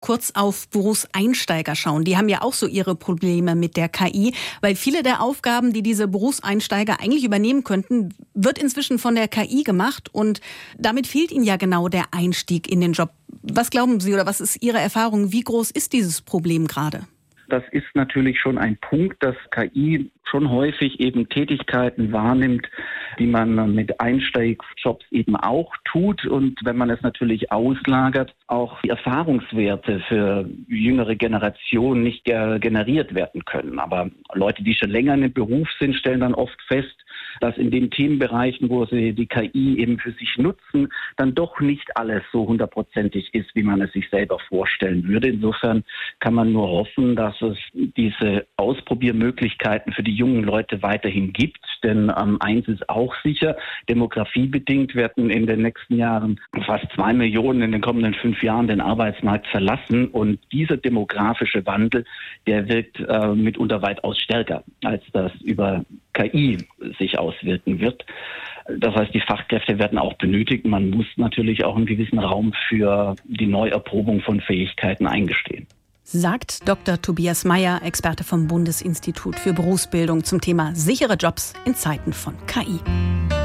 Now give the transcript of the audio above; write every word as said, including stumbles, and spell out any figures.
kurz auf Berufseinsteiger schauen. Die haben ja auch so ihre Probleme mit der K I, weil viele der Aufgaben, die diese Berufseinsteiger eigentlich übernehmen könnten, wird inzwischen von der K I gemacht und damit fehlt ihnen ja genau der Einstieg in den Job. Was glauben Sie oder was ist Ihre Erfahrung? Wie groß ist dieses Problem gerade? Das ist natürlich schon ein Punkt, dass K I schon häufig eben Tätigkeiten wahrnimmt, die man mit Einsteigsjobs eben auch tut. Und wenn man es natürlich auslagert, auch die Erfahrungswerte für jüngere Generationen nicht generiert werden können. Aber Leute, die schon länger in dem Beruf sind, stellen dann oft fest, dass in den Themenbereichen, wo sie die K I eben für sich nutzen, dann doch nicht alles so hundertprozentig ist, wie man es sich selber vorstellen würde. Insofern kann man nur hoffen, dass es diese Ausprobiermöglichkeiten für die jungen Leute weiterhin gibt. Denn ähm, eins ist auch sicher, demografiebedingt werden in den nächsten Jahren fast zwei Millionen in den kommenden fünf Jahren den Arbeitsmarkt verlassen. Und dieser demografische Wandel, der wirkt äh, mitunter weitaus stärker, als das über K I sich auswirken wird. Das heißt, die Fachkräfte werden auch benötigt. Man muss natürlich auch einen gewissen Raum für die Neuerprobung von Fähigkeiten eingestehen. Sagt Doktor Tobias Meyer, Experte vom Bundesinstitut für Berufsbildung zum Thema sichere Jobs in Zeiten von K I.